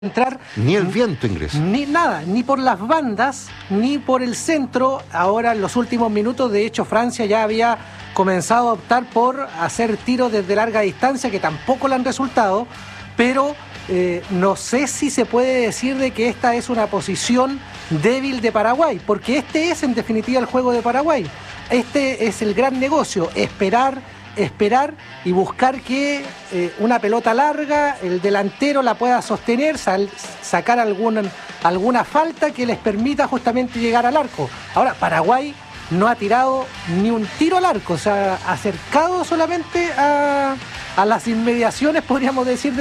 entrar ni el viento ingresa, ni nada, ni por las bandas, ni por el centro. Ahora en los últimos minutos, de hecho, Francia ya había comenzado a optar por hacer tiros desde larga distancia, que tampoco le han resultado, pero no sé si se puede decir de que esta es una posición débil de Paraguay, porque este es en definitiva el juego de Paraguay. Este es el gran negocio, esperar y buscar que una pelota larga, el delantero la pueda sostener, sacar alguna falta que les permita justamente llegar al arco. Ahora, Paraguay no ha tirado ni un tiro al arco, se ha acercado solamente a las inmediaciones, podríamos decir,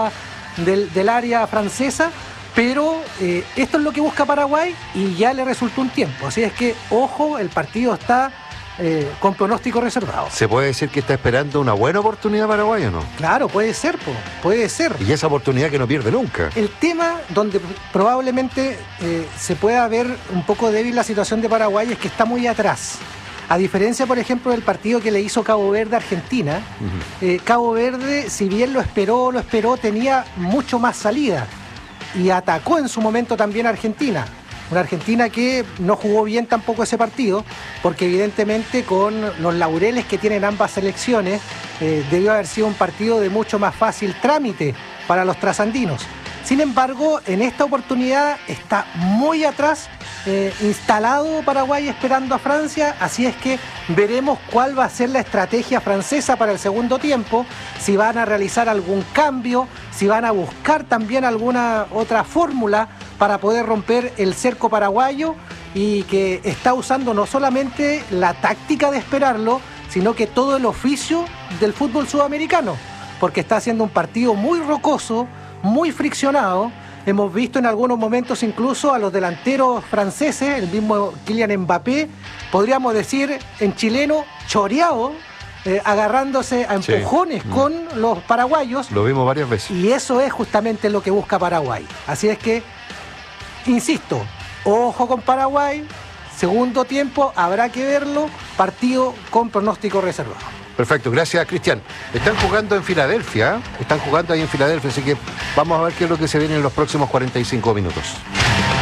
del área francesa, pero esto es lo que busca Paraguay y ya le resultó un tiempo. Así es que, ojo, el partido está con pronóstico reservado. ¿Se puede decir que está esperando una buena oportunidad Paraguay o no? Claro, puede ser, puede ser. Y esa oportunidad que no pierde nunca. El tema donde probablemente se pueda ver un poco débil la situación de Paraguay es que está muy atrás. A diferencia, por ejemplo, del partido que le hizo Cabo Verde a Argentina, Cabo Verde, si bien lo esperó, tenía mucho más salida y atacó en su momento también a Argentina. Una Argentina que no jugó bien tampoco ese partido, porque evidentemente con los laureles que tienen ambas selecciones, debió haber sido un partido de mucho más fácil trámite para los trasandinos. Sin embargo, en esta oportunidad está muy atrás, instalado Paraguay esperando a Francia, así es que veremos cuál va a ser la estrategia francesa para el segundo tiempo, si van a realizar algún cambio, si van a buscar también alguna otra fórmula para poder romper el cerco paraguayo, y que está usando no solamente la táctica de esperarlo, sino que todo el oficio del fútbol sudamericano, porque está haciendo un partido muy rocoso, muy friccionado. Hemos visto en algunos momentos incluso a los delanteros franceses, el mismo Kylian Mbappé, podríamos decir en chileno, choreado, agarrándose a empujones con los paraguayos. Lo vimos varias veces. Y eso es justamente lo que busca Paraguay. Así es que, insisto, ojo con Paraguay, segundo tiempo habrá que verlo, partido con pronóstico reservado. Perfecto, gracias, Cristian. Están jugando en Filadelfia, están jugando ahí en Filadelfia, así que vamos a ver qué es lo que se viene en los próximos 45 minutos.